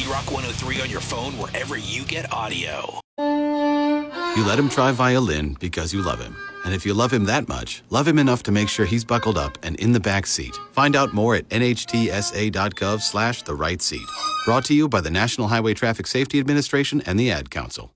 Rock 103 on your phone wherever you get audio. You let him try violin because you love him. And if you love him that much, love him enough to make sure he's buckled up and in the back seat. Find out more at nhtsa.gov/the right seat. Brought to you by the National Highway Traffic Safety Administration and the Ad Council.